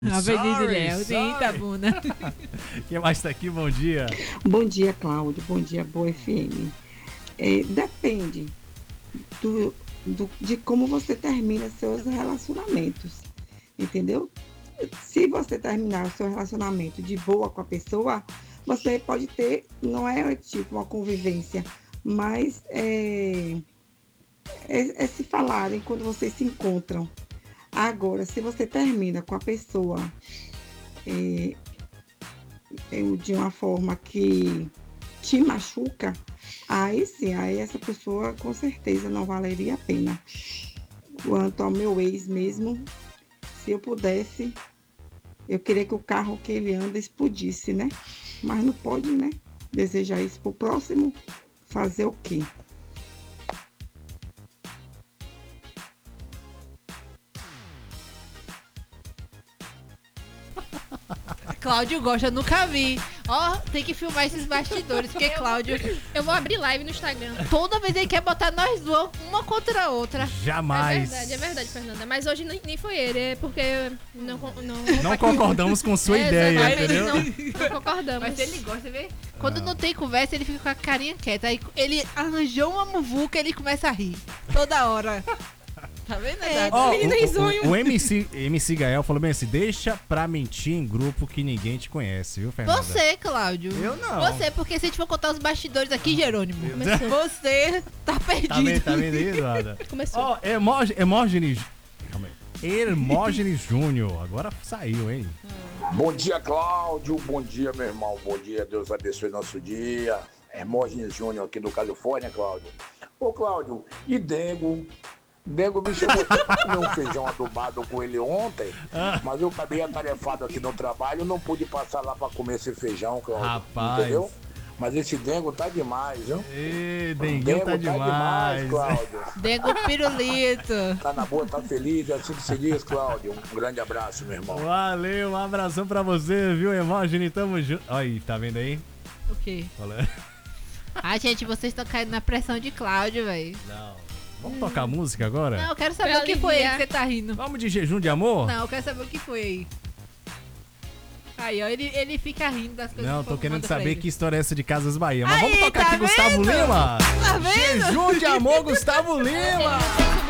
Avenida Léo, de Itabuna. Quem mais tá aqui? Bom dia. Bom dia, Cláudio. Bom dia, Boa FM. Depende de como você termina seus relacionamentos, entendeu? Se você terminar o seu relacionamento de boa com a pessoa, você pode ter, não é tipo uma convivência, mas é se falarem quando vocês se encontram. Agora, se você termina com a pessoa de uma forma que te machuca, aí sim, aí essa pessoa com certeza não valeria a pena. Quanto ao meu ex mesmo, se eu pudesse, eu queria que o carro que ele anda explodisse, né? Mas não pode, né? Desejar isso pro próximo, fazer o quê? Cláudio gosta, eu nunca vi. Ó, tem que filmar esses bastidores, porque Cláudio, Eu vou abrir live no Instagram. toda vez ele quer botar nós duas, uma contra a outra. Jamais. É verdade, Fernanda. Mas hoje nem foi ele, é porque Não concordamos com sua ideia, entendeu? Não concordamos. Mas ele gosta, vê? Quando não tem conversa, ele fica com a carinha quieta. Aí ele arranjou uma muvuca e ele começa a rir. Toda hora. Tá vendo? Ó, menino risonho. o MC Gael falou bem assim: deixa pra mentir em grupo que ninguém te conhece, viu, Fernanda? Você, Cláudio. Eu não. Você, porque se a gente for contar os bastidores aqui, Jerônimo, você tá perdido. Tá vendo aí, Eduarda? Começou. Ó, Hermógenes. Calma aí. Hermógenes Júnior. Agora saiu, hein? Bom dia, Cláudio. Bom dia, meu irmão. Bom dia. Deus abençoe nosso dia. Hermógenes Júnior aqui do Califórnia, Cláudio. Ô, Cláudio, e Dengo? Dengo me chamou pra comer um feijão adubado com ele ontem, mas eu acabei atarefado aqui no trabalho, não pude passar lá pra comer esse feijão, Cláudio. Rapaz. Entendeu? Mas esse Dengo tá demais, viu? Ê, Denguinho tá demais. Cláudio. Dengo pirulito. Tá na boa, tá feliz, é assim que se diz, Cláudio. Um grande abraço, meu irmão. Valeu, um abração pra você, viu, Hermógenes? Tamo junto. Olha aí, tá vendo aí? O quê? Falando. Ah, gente, vocês estão caindo na pressão de Cláudio, velho. Não. Vamos tocar música agora? Não, eu quero saber Pra o que foi aí aliviar. que você tá rindo. Vamos de jejum de amor? Não, eu quero saber o que foi aí. Aí, ó, ele fica rindo das coisas. Não, que o tô povo querendo manda pra saber ele. que história é essa de Casas Bahia. Mas Aí, vamos tocar tá aqui Gustavo vendo? Lima. Tá vendo? Jejum de amor, Gustavo Lima.